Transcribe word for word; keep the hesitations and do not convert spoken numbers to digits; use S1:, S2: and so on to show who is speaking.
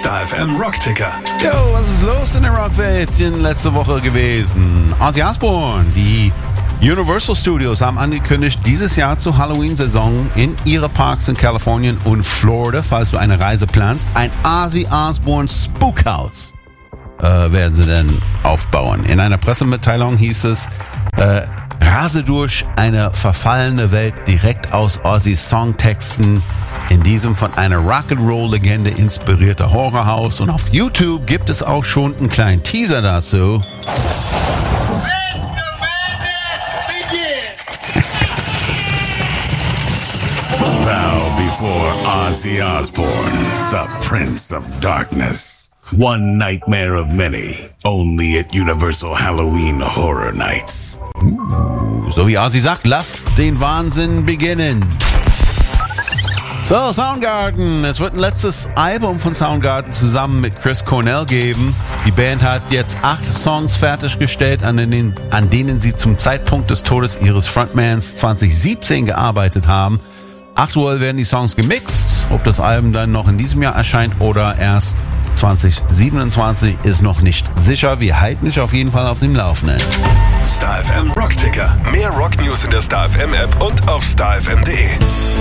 S1: Star F M Rockticker.
S2: Jo, was ist los in der Rockwelt in letzter Woche gewesen? Ozzy Osbourne, die Universal Studios haben angekündigt, dieses Jahr zur Halloween-Saison in ihre Parks in Kalifornien und Florida, falls du eine Reise planst, ein Ozzy Osbourne Spookhouse äh, werden sie dann aufbauen. In einer Pressemitteilung hieß es, äh, rase durch eine verfallene Welt direkt aus Ozzys Songtexten, in diesem von einer Rock'n'Roll-Legende inspirierte Horrorhaus, und auf YouTube gibt es auch schon einen kleinen Teaser dazu.
S1: Bow before Ozzy Osbourne, the Prince of Darkness. One nightmare of many, only at Universal Halloween Horror Nights.
S2: Uh, so wie Ozzy sagt, lass den Wahnsinn beginnen. So, Soundgarden. Es wird ein letztes Album von Soundgarden zusammen mit Chris Cornell geben. Die Band hat jetzt acht Songs fertiggestellt, an denen, an denen sie zum Zeitpunkt des Todes ihres Frontmans zwanzig siebzehn gearbeitet haben. Aktuell werden die Songs gemixt. Ob das Album dann noch in diesem Jahr erscheint oder erst zwanzig siebenundzwanzig, ist noch nicht sicher. Wir halten dich auf jeden Fall auf dem Laufenden.
S1: Star F M Rockticker. Mehr Rock-News in der Star F M App und auf star f m punkt d e.